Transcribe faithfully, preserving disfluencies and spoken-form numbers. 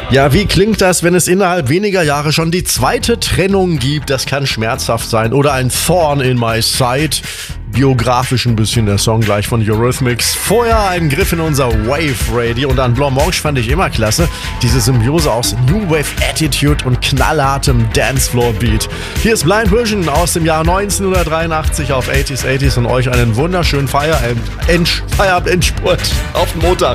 Ja, wie klingt das, wenn es innerhalb weniger Jahre schon die zweite Trennung gibt? Das kann schmerzhaft sein. Oder ein Thorn in my side. Biografisch ein bisschen der Song gleich von Eurythmics. Vorher ein Griff in unser Wave Radio und an Blanc Mange fand ich immer klasse. Diese Symbiose aus New Wave Attitude und knallhartem Dancefloor Beat. Hier ist Blind Vision aus dem Jahr neunzehnhundertdreiundachtzig auf achtziger, achtziger und euch einen wunderschönen Feierabend, End, Feierabend, Endspurt auf den Montag.